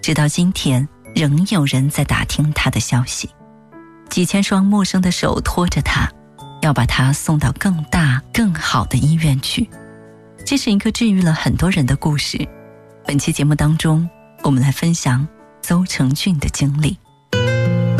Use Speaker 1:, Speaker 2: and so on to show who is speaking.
Speaker 1: 直到今天仍有人在打听他的消息，几千双陌生的手拖着他，要把他送到更大更好的医院去。这是一个治愈了很多人的故事。本期节目当中，我们来分享邹成俊的经历。